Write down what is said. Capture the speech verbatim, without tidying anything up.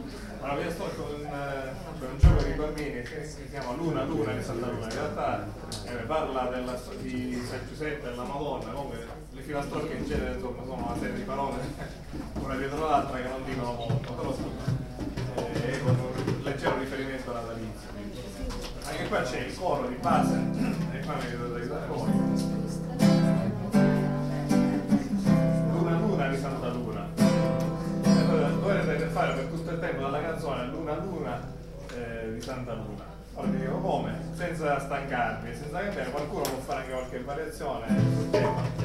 Allora, io sto con un, c'è un gioco di bambini che si chiama Luna, Luna di Santa Luna. In realtà eh, parla della, di San Giuseppe e la Madonna. Comunque le filastrocche in genere insomma, sono una serie di parole, una dietro l'altra, che non dicono molto, però eh, con un leggero riferimento natalizio. Anche qua c'è il coro di base, e qua mi dovete aiutare voi. Luna, Luna di Santa Luna. Dovrete fare per tutto il tempo dalla canzone Luna Luna eh, di Santa Luna. Ora vi dico come, senza stancarmi e senza cambiare. Qualcuno può fare anche qualche variazione sul tema.